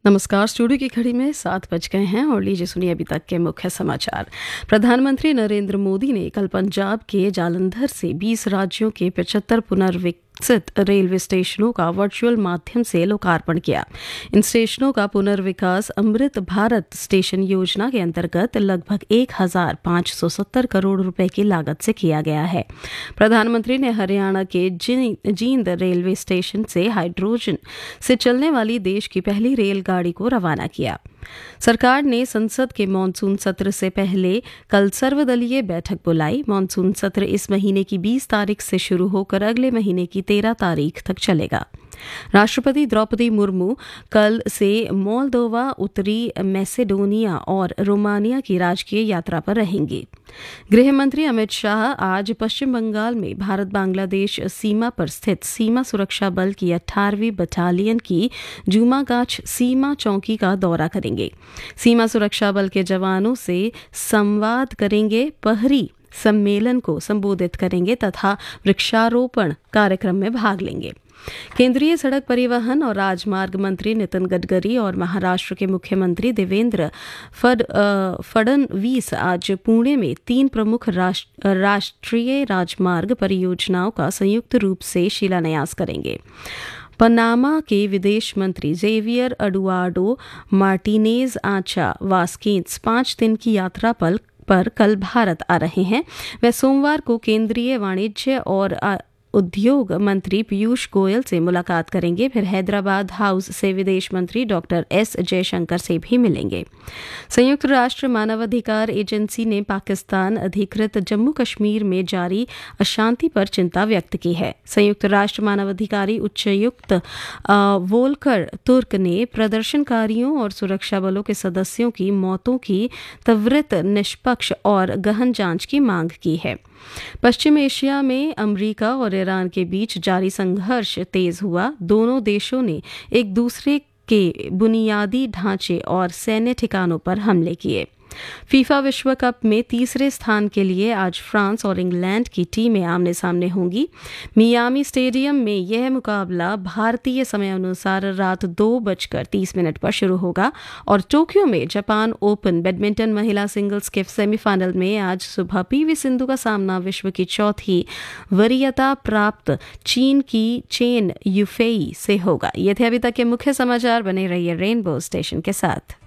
नमस्कार। स्टूडियो की घड़ी में 7 बज गए हैं और लीजिए सुनिए अभी तक के मुख्य समाचार। प्रधानमंत्री नरेंद्र मोदी ने कल पंजाब के जालंधर से 20 राज्यों के 75 पुनर्विकसित रेलवे स्टेशनों का वर्चुअल माध्यम से लोकार्पण किया। इन स्टेशनों का पुनर्विकास अमृत भारत स्टेशन योजना के अंतर्गत लगभग 1570 करोड़ रुपए की लागत से किया गया है। प्रधानमंत्री ने हरियाणा के जींद रेलवे स्टेशन से हाइड्रोजन से चलने वाली देश की पहली रेलगाड़ी को रवाना किया। सरकार ने संसद के मॉनसून सत्र से पहले कल सर्वदलीय बैठक बुलाई। मॉनसून सत्र इस महीने की 20 तारीख से शुरू होकर अगले महीने की 13 तारीख तक चलेगा। राष्ट्रपति द्रौपदी मुर्मू कल से मोल्दोवा, उत्तरी मैसेडोनिया और रोमानिया की राजकीय यात्रा पर रहेंगे। गृह मंत्री अमित शाह आज पश्चिम बंगाल में भारत बांग्लादेश सीमा पर स्थित सीमा सुरक्षा बल की 18वीं बटालियन की जूमागाछ सीमा चौकी का दौरा करेंगे। सीमा सुरक्षा बल के जवानों से संवाद करेंगे, पहरी सम्मेलन को संबोधित करेंगे तथा वृक्षारोपण कार्यक्रम में भाग लेंगे। केंद्रीय सड़क परिवहन और राजमार्ग मंत्री नितिन गडकरी और महाराष्ट्र के मुख्यमंत्री देवेंद्र फडणवीस आज पुणे में 3 प्रमुख राष्ट्रीय राजमार्ग परियोजनाओं का संयुक्त रूप से शिलान्यास करेंगे। पनामा के विदेश मंत्री जेवियर एडुआर्डो मार्टिनेज आचा वास्केंस 5 दिन की यात्रा पर कल भारत आ रहे हैं। वे सोमवार को केंद्रीय वाणिज्य और उद्योग मंत्री पीयूष गोयल से मुलाकात करेंगे। फिर हैदराबाद हाउस से विदेश मंत्री डॉक्टर एस जयशंकर से भी मिलेंगे। संयुक्त राष्ट्र मानवाधिकार एजेंसी ने पाकिस्तान अधिकृत जम्मू कश्मीर में जारी अशांति पर चिंता व्यक्त की है। संयुक्त राष्ट्र मानवाधिकारी उच्चायुक्त वोल्कर तुर्क ने प्रदर्शनकारियों और सुरक्षा बलों के सदस्यों की मौतों की त्वरित, निष्पक्ष और गहन जांच की मांग की है। पश्चिम एशिया में अमेरिका और ईरान के बीच जारी संघर्ष तेज हुआ। दोनों देशों ने एक दूसरे के बुनियादी ढांचे और सैन्य ठिकानों पर हमले किए। फीफा विश्व कप में तीसरे स्थान के लिए आज फ्रांस और इंग्लैंड की टीमें आमने सामने होंगी। मियामी स्टेडियम में यह मुकाबला भारतीय समय अनुसार रात 2:30 पर शुरू होगा और टोक्यो में जापान ओपन बैडमिंटन महिला सिंगल्स के सेमीफाइनल में आज सुबह पीवी सिंधु का सामना विश्व की चौथी वरीयता प्राप्त चीन की चेन युफेई से होगा। ये थे अभी तक के मुख्य समाचार। बने रहिए रेनबो स्टेशन के साथ।